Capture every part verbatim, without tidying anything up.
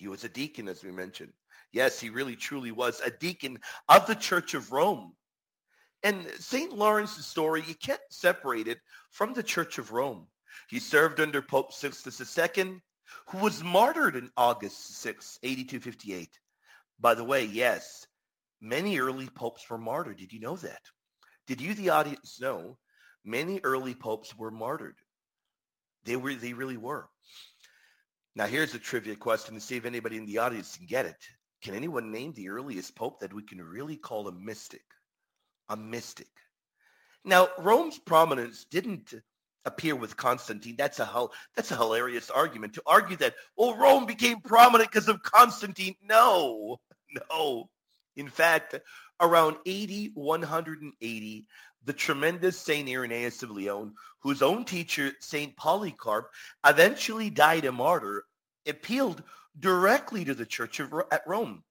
He was a deacon, as we mentioned. Yes, he really truly was a deacon of the Church of Rome. And Saint Lawrence's story, you can't separate it from the Church of Rome. He served under Pope Sixtus the Second, who was martyred in August sixth, eighty-two fifty-eight. By the way, yes, many early popes were martyred. Did you know that? Did you, the audience, know many early popes were martyred? They were. They really were. Now, here's a trivia question to see if anybody in the audience can get it. Can anyone name the earliest pope that we can really call a mystic? A mystic. Now, Rome's prominence didn't appear with Constantine. That's a that's a hilarious argument to argue that, well, Rome became prominent because of Constantine. No, no. In fact, around A D one eighty, the tremendous Saint Irenaeus of Lyon, whose own teacher, Saint Polycarp, eventually died a martyr, appealed directly to the Church of at Rome.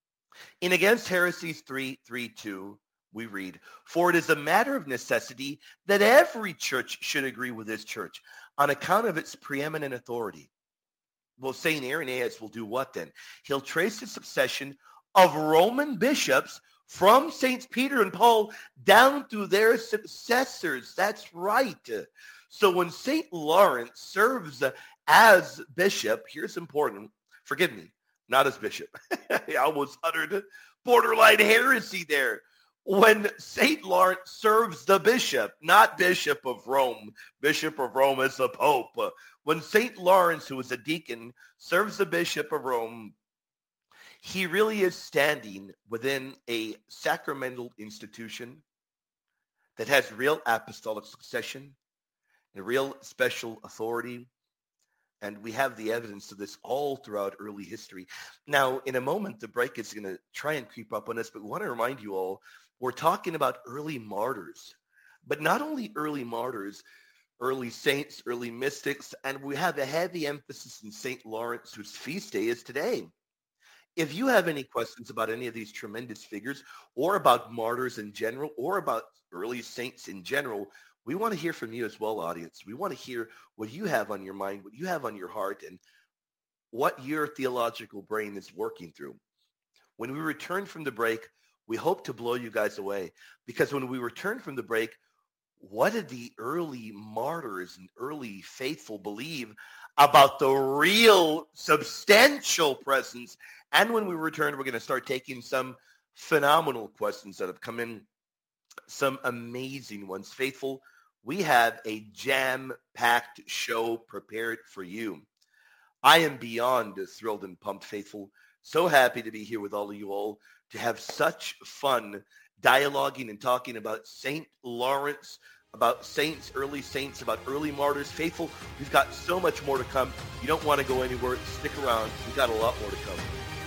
In Against Heresies three thirty-two, we read, "For it is a matter of necessity that every church should agree with this church on account of its preeminent authority." Well, Saint Irenaeus will do what then? He'll trace the succession of Roman bishops from Saints Peter and Paul down through their successors. That's right. So when Saint Lawrence serves as bishop, here's important. Forgive me, not as bishop. I almost uttered borderline heresy there. When Saint Lawrence serves the bishop, not Bishop of Rome, Bishop of Rome is the Pope. When Saint Lawrence, who is a deacon, serves the Bishop of Rome, he really is standing within a sacramental institution that has real apostolic succession and real special authority. And we have the evidence of this all throughout early history. Now, in a moment, the break is going to try and creep up on us, but we want to remind you all, we're talking about early martyrs, but not only early martyrs, early saints, early mystics, and we have a heavy emphasis in Saint Lawrence, whose feast day is today. If you have any questions about any of these tremendous figures or about martyrs in general or about early saints in general, we want to hear from you as well, audience. We want to hear what you have on your mind, what you have on your heart, and what your theological brain is working through. When we return from the break, we hope to blow you guys away, because when we return from the break, what did the early martyrs and early faithful believe about the real substantial presence? And when we return, we're going to start taking some phenomenal questions that have come in, some amazing ones. Faithful, we have a jam-packed show prepared for you. I am beyond thrilled and pumped, Faithful. So happy to be here with all of you all, to have such fun dialoguing and talking about Saint Lawrence, about saints, early saints, about early martyrs. Faithful, we've got so much more to come. You don't want to go anywhere. Stick around. We've got a lot more to come.